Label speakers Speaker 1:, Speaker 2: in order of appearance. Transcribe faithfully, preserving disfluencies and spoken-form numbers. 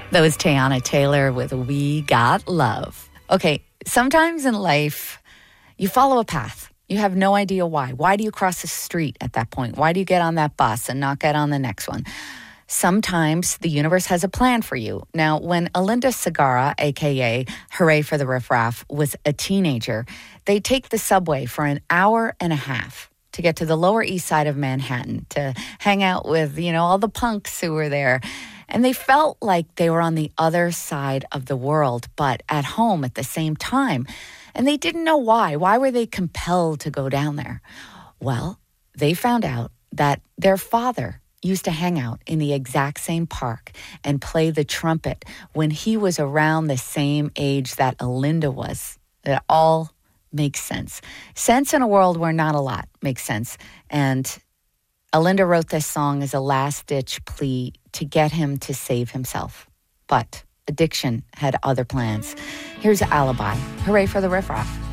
Speaker 1: That was Teyana Taylor with We Got Love. Okay, sometimes in life, you follow a path. You have no idea why. Why do you cross the street at that point? Why do you get on that bus and not get on the next one? Sometimes the universe has a plan for you. Now, when Alinda Segarra, a k a. Hooray for the Riff Raff, was a teenager, they take the subway for an hour and a half to get to the Lower East Side of Manhattan, to hang out with, you know, all the punks who were there. And they felt like they were on the other side of the world, but at home at the same time. And they didn't know why. Why were they compelled to go down there? Well, they found out that their father used to hang out in the exact same park and play the trumpet when he was around the same age that Alinda was. It all makes sense. Sense in a world where not a lot makes sense. And Alinda wrote this song as a last-ditch plea to get him to save himself. But addiction had other plans. Here's Alibi. Hooray for the Riff Raff.